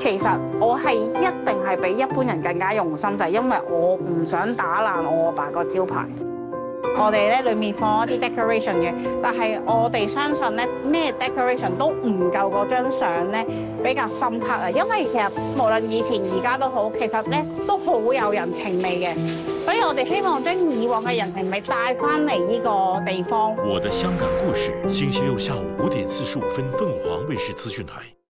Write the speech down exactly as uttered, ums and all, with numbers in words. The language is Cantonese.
其實我係一定係比一般人更加用心，就係因為我唔想打爛我阿爸個招牌。我哋咧裡面放一啲 decoration 嘅，但係我哋相信咧咩 decoration 都唔夠嗰張相咧比較深刻啊！因為其實無論以前而家都好，其實咧都好有人情味嘅，所以我哋希望將以往嘅人情味帶翻嚟呢個地方。 我的香港故事，星期六下午五點四十五分，鳳凰衛視資訊台。